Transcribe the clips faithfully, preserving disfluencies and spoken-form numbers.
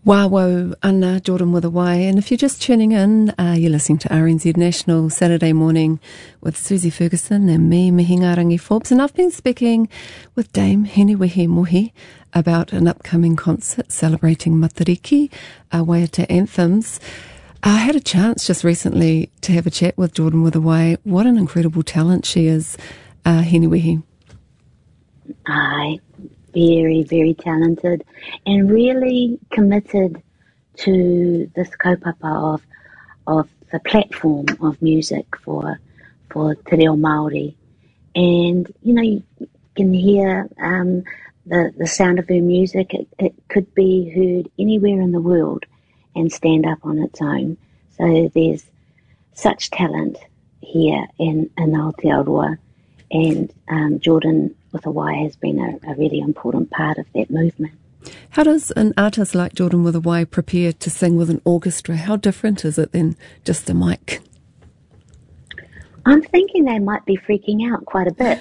Wawo ana Jordan with a Y. And if you're just tuning in, uh, you're listening to R N Z National Saturday Morning with Susie Ferguson and me, Mihinga Rangi Forbes. And I've been speaking with Dame Hiniwehe Mohi about an upcoming concert celebrating Matariki, uh, Waiata anthems. I had a chance just recently to have a chat with Jordan with a Y. What an incredible talent she is, uh, Hiniwehe. Aye. Very, very talented and really committed to this kaupapa of of the platform of music for for te reo Māori. And, you know, you can hear um, the, the sound of her music. It, it could be heard anywhere in the world and stand up on its own. So there's such talent here in, in Aotearoa. And um, Jordan with a Y has been a, a really important part of that movement. How does an artist like Jordan with a Y prepare to sing with an orchestra? How different is it than just a mic? I'm thinking they might be freaking out quite a bit.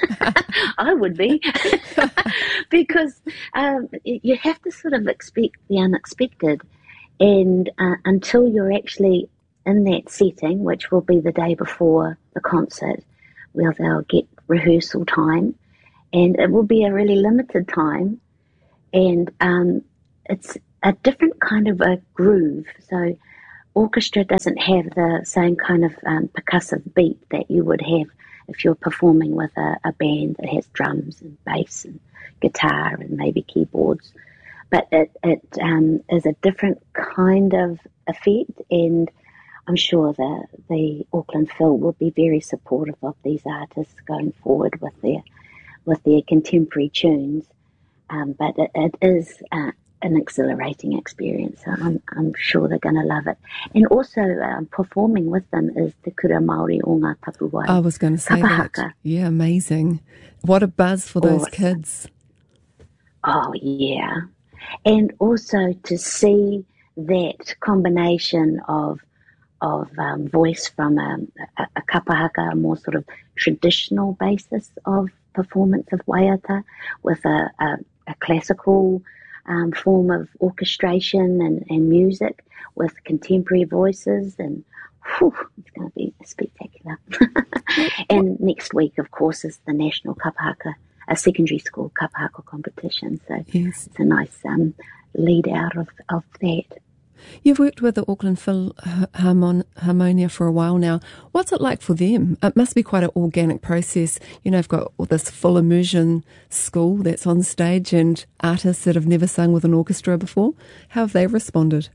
I would be. Because um, you have to sort of expect the unexpected. And uh, until you're actually in that setting, which will be the day before the concert, where they'll get rehearsal time, and it will be a really limited time, and um, it's a different kind of a groove. So orchestra doesn't have the same kind of um, percussive beat that you would have if you're performing with a, a band that has drums and bass and guitar and maybe keyboards. But it, it um, is a different kind of effect, and I'm sure the, the Auckland Phil will be very supportive of these artists going forward with their with their contemporary tunes. Um, but it, it is uh, an exhilarating experience. So I'm I'm sure they're going to love it. And also um, performing with them is Te Kura Māori o ngā Tapuwae. I was going to say Kapahaka. that. Yeah, amazing. What a buzz for those Awesome. kids. Oh, yeah. And also to see that combination of of um, voice from a, a, a kapahaka, a more sort of traditional basis of performance of waiata, with a, a, a classical um, form of orchestration and, and music, with contemporary voices, and whew, it's going to be spectacular. And next week, of course, is the National Kapahaka, a secondary school kapahaka competition, so Yes. it's a nice um, lead out of, of that. You've worked with the Auckland Philharmonia Harmonia for a while now. What's it like for them? It must be quite an organic process. You know, they've got this full immersion school that's on stage and artists that have never sung with an orchestra before. How have they responded?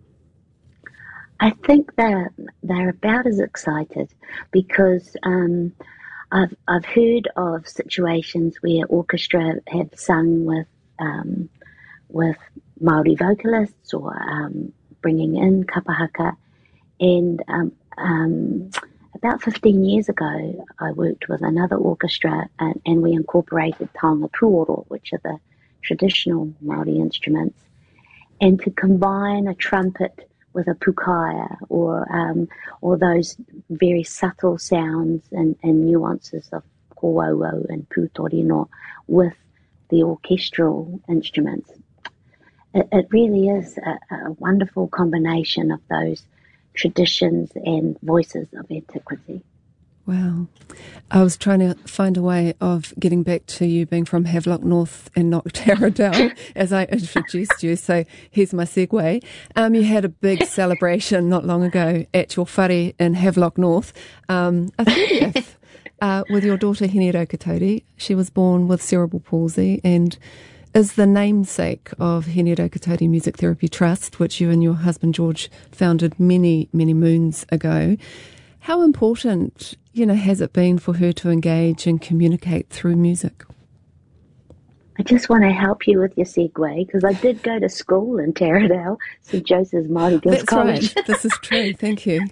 I think they're, they're about as excited, because um, I've, I've heard of situations where orchestra have sung with um, with Māori vocalists, or um, bringing in kapahaka. And um, um, about fifteen years ago, I worked with another orchestra, and, and we incorporated taonga tuoro, which are the traditional Māori instruments, and to combine a trumpet with a pukaea, or um, or those very subtle sounds and, and nuances of kōauau and pūtorino with the orchestral instruments. It, it really is a, a wonderful combination of those traditions and voices of antiquity. Wow. I was trying to find a way of getting back to you being from Havelock North and not Taradell as I introduced you. So here's my segue. Um, you had a big celebration not long ago at your whare in Havelock North, um, a thirtieth, uh, with your daughter Hine Raukatodi. She was born with cerebral palsy and is the namesake of Hine Raukatodi Music Therapy Trust, which you and your husband George founded many, many moons ago. How important, you know, has it been for her to engage and communicate through music? I just want to help you with your segue, because I did go to school in Taradell, Saint Joseph's Māori Girls That's College. right. This is true. Thank you.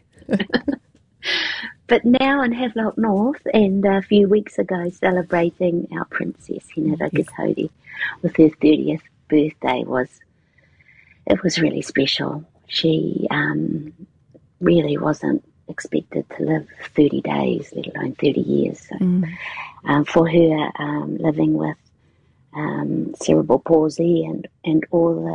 But now in Havelock North, and a few weeks ago celebrating our princess, Hine Raukatodi, yes, with her thirtieth birthday, was it was really special. She um, really wasn't expected to live thirty days, let alone thirty years. So, mm. um, for her, um, living with um, cerebral palsy and, and all the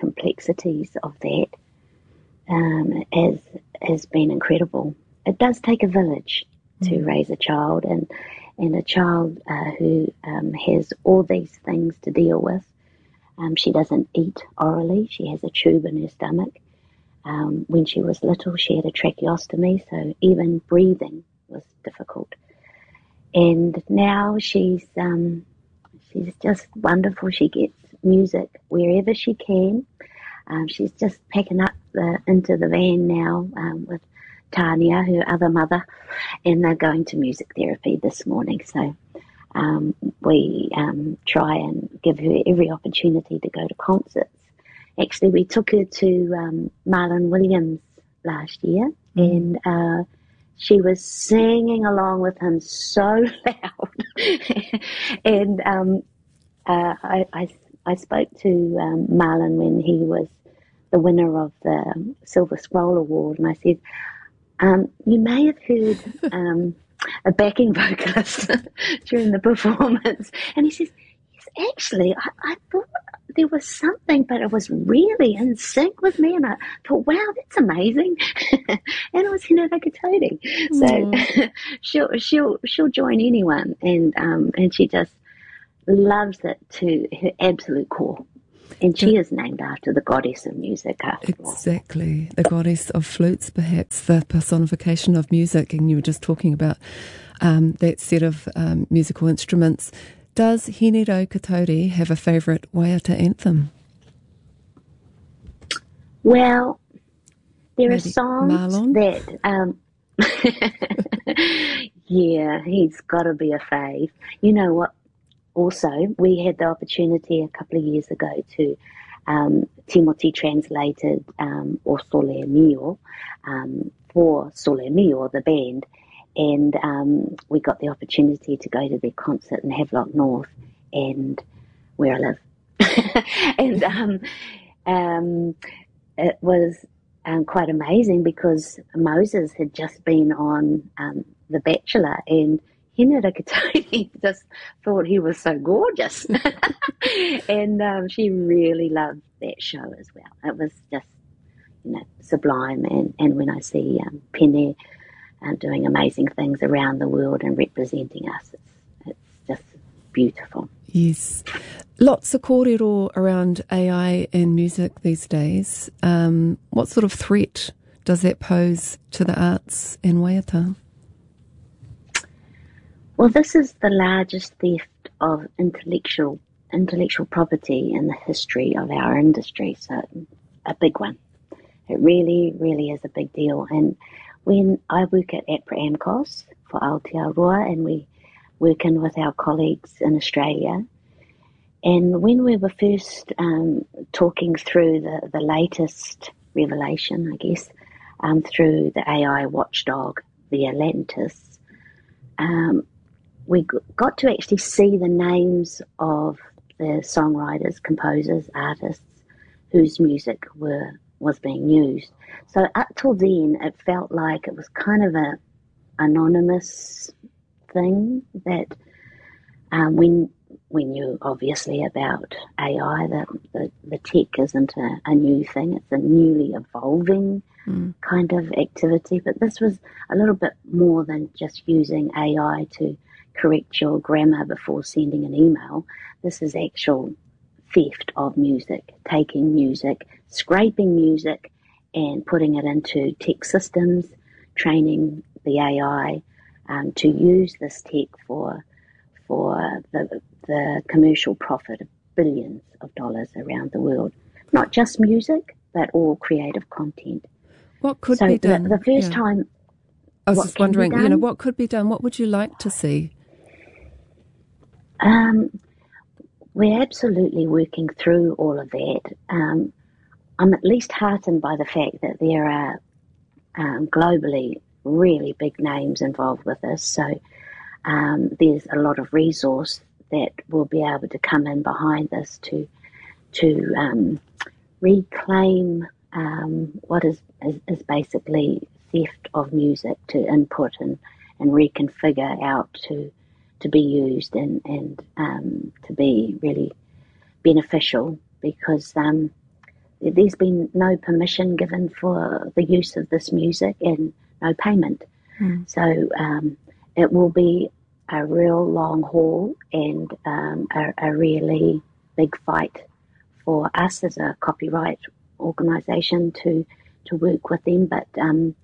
complexities of that um, has, has been incredible. It does take a village to mm. raise a child, and, and a child uh, who um, has all these things to deal with. Um, she doesn't eat orally. She has a tube in her stomach. Um, when she was little, she had a tracheostomy, so even breathing was difficult. And now she's um, she's just wonderful. She gets music wherever she can. Um, she's just packing up the, into the van now um, with Tanya, her other mother, and they're going to music therapy this morning. So um, we um, try and give her every opportunity to go to concerts. Actually, we took her to um, Marlon Williams last year, mm. and uh, she was singing along with him so loud. and um, uh, I, I, I spoke to um, Marlon when he was the winner of the Silver Scroll Award, and I said, um, you may have heard um, a backing vocalist during the performance. And he says, yes, actually, I, I thought there was something, but it was really in sync with me, and I thought, wow, that's amazing. And it was Hineta Katodi. So she'll she'll she'll join anyone, and um and she just loves it to her absolute core. And she is named after the goddess of music, after all. Exactly, the goddess of flutes, perhaps the personification of music. And you were just talking about um, that set of um, musical instruments. Does Hineta Katodi have a favourite Waiata anthem? Well, there Maybe are songs Marlon? that... Um, yeah, he's got to be a fave. You know what? Also, we had the opportunity a couple of years ago to um, Timothy translated um, O Sole Mio um, for Sole Mio, the band. And um, we got the opportunity to go to their concert in Havelock North, and where I live. and um, um, it was um, quite amazing because Moses had just been on um, The Bachelor, and Hineta Katodi just thought he was so gorgeous. and um, she really loved that show as well. It was just, you know, sublime. And, and when I see um, Pene Uh, doing amazing things around the world and representing us. It's, it's just beautiful. Yes. Lots of kōrero around A I in music these days. Um, what sort of threat does that pose to the arts in Waiata? Well, this is the largest theft of intellectual intellectual property in the history of our industry, so a big one. It really, really is a big deal. And when I work at APRA AMCOS for Aotearoa, and we work in with our colleagues in Australia, and when we were first um, talking through the, the latest revelation, I guess, um, through the A I watchdog, the Atlantis, um, we got to actually see the names of the songwriters, composers, artists whose music were was being used. So up till then, it felt like it was kind of a anonymous thing that um, when we knew obviously about A I, that the, the tech isn't a, a new thing, it's a newly evolving mm. kind of activity. But this was a little bit more than just using A I to correct your grammar before sending an email. This is actual theft of music, taking music, scraping music and putting it into tech systems, training the A I um, to use this tech for for the, the commercial profit of billions of dollars around the world. Not just music, but all creative content. What could so be done? The, the first yeah. time... I was just wondering, you know, what could be done? What would you like to see? Um, we're absolutely working through all of that. Um, I'm at least heartened by the fact that there are um, globally really big names involved with this. So um, there's a lot of resource that will be able to come in behind this to to um, reclaim um, what is, is is basically theft of music, to input and, and reconfigure out to to be used and and um, to be really beneficial, because um, there's been no permission given for the use of this music and no payment. Mm. So um, it will be a real long haul and um, a, a really big fight for us as a copyright organisation to to work with them. But um,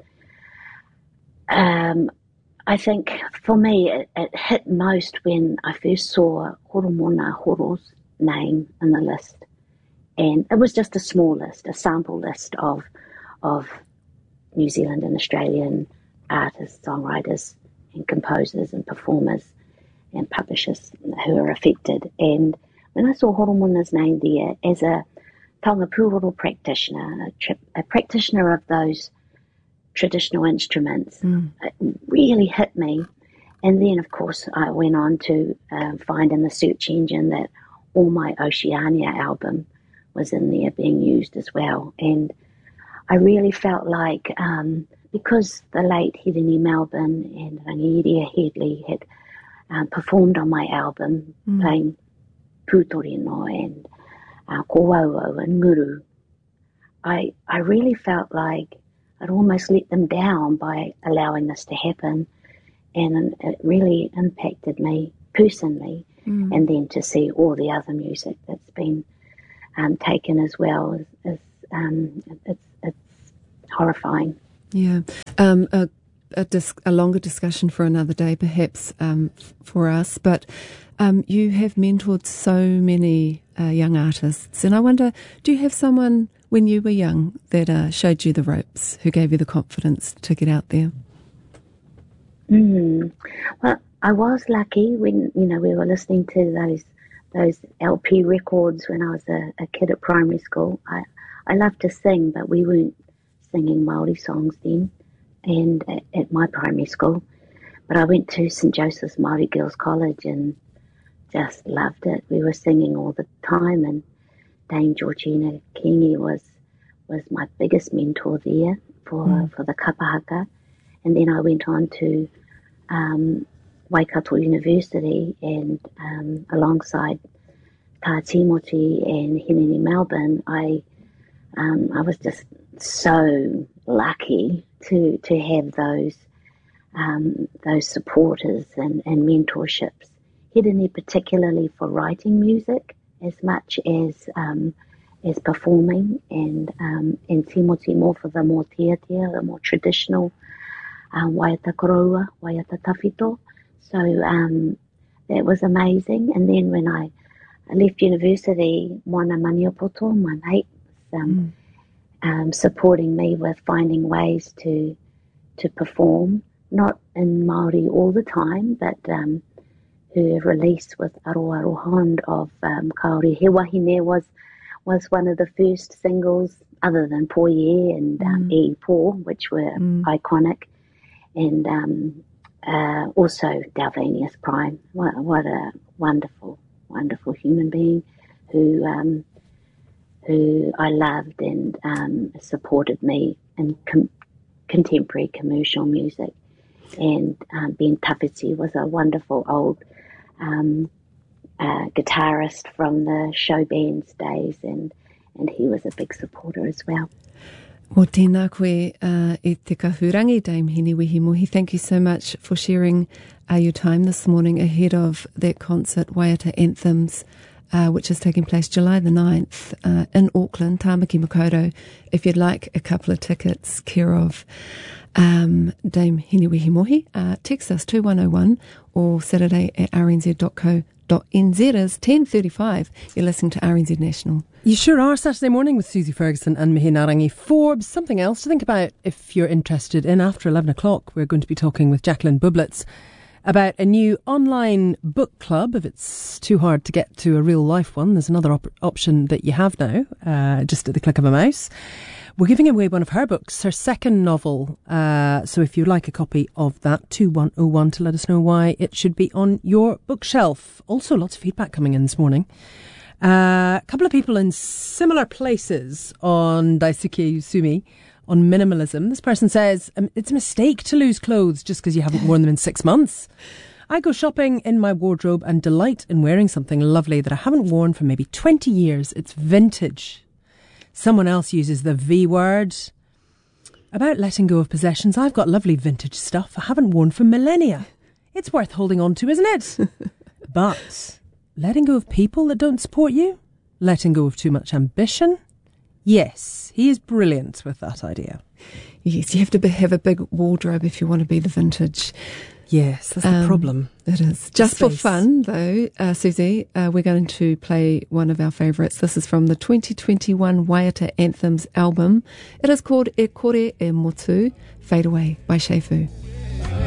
um, I think for me it, it hit most when I first saw Horomona Horo's name in the list. And it was just a small list, a sample list of of New Zealand and Australian artists, songwriters and composers and performers and publishers who are affected. And when I saw Horomona's name there as a taonga pūhoro practitioner, a, tri- a practitioner of those traditional instruments, mm. it really hit me. And then, of course, I went on to uh, find in the search engine that all my Oceania album was in there being used as well. And I really felt like, um, because the late Hirini Melbourne and Rangiria Headley had um, performed on my album, mm. playing Pūtorino and uh, Kōauau and Nguru, I, I really felt like I'd almost let them down by allowing this to happen. And it really impacted me personally. Mm. And then to see all the other music that's been um, taken as well is, is um, it's, it's horrifying. Yeah, um, a, a, dis- a longer discussion for another day, perhaps um, f- for us. But um, you have mentored so many uh, young artists, and I wonder, do you have someone when you were young that uh, showed you the ropes, who gave you the confidence to get out there? Mm. Well, I was lucky when, you know, we were listening to those those L P records when I was a, a kid at primary school. I, I loved to sing, but we weren't singing Māori songs then and at, at my primary school. But I went to Saint Joseph's Māori Girls College and just loved it. We were singing all the time, and Dame Georgina Kingi was was my biggest mentor there for, mm. for the kapahaka. And then I went on to um, Waikato University, and um, alongside Tā Timoti and Hirini Melbourne, I um, I was just so lucky to to have those um, those supporters and, and mentorships. Hirini particularly for writing music as much as um, as performing, and um, and Timoti more for the more tiatia, the more traditional um, waiata koroua, waiata tawhito. So um, that was amazing. And then when I, I left university, Moana Maniopoto, my mate, was um, mm. um, supporting me with finding ways to to perform, not in Māori all the time, but um, her release with Aroa Rohond of um, Kaori He Wahine was was one of the first singles, other than Poye and um, mm. E Po, which were mm. iconic, and um, uh, also Dalvanius Prime. What, what a wonderful, wonderful human being who um, who I loved and um, supported me in com- contemporary commercial music. And um, Ben Tawhiti was a wonderful old um, uh, guitarist from the show bands days, and, and he was a big supporter as well. Mō tēnā koe uh, e te kahurangi, Dame Hiniwehi Mohi. Thank you so much for sharing uh, your time this morning ahead of that concert, Waiata Anthems, uh, which is taking place July the ninth uh, in Auckland, Tāmaki Makaurau. If you'd like a couple of tickets, care of um, Dame Hiniwehi Mohi, uh, text us two one oh one or Saturday at r n z dot co dot n z. Is ten thirty-five. You're listening to R N Z National. You sure are. Saturday morning with Susie Ferguson and Mihi Narangi. Forbes, something else to think about if you're interested in. After eleven o'clock, we're going to be talking with Jacqueline Bublitz about a new online book club. If it's too hard to get to a real life one, there's another op- option that you have now, uh, just at the click of a mouse. We're giving away one of her books, her second novel. Uh, so if you'd like a copy of that, two one oh one to let us know why it should be on your bookshelf. Also, lots of feedback coming in this morning. A uh, couple of people in similar places on Daisuke Yusumi on minimalism. This person says, um, it's a mistake to lose clothes just because you haven't worn them in six months. I go shopping in my wardrobe and delight in wearing something lovely that I haven't worn for maybe twenty years. It's vintage. Someone else uses the V word. About letting go of possessions, I've got lovely vintage stuff I haven't worn for millennia. It's worth holding on to, isn't it? But letting go of people that don't support you? Letting go of too much ambition? Yes, he is brilliant with that idea. Yes, you have to be, have a big wardrobe if you want to be the vintage. Yes, that's Um, the problem. It is. Just for Space. fun, though, uh, Susie, uh, we're going to play one of our favourites. This is from the twenty twenty-one Waiata Anthems album. It is called E Kore E Motu, Fade Away by Shefu.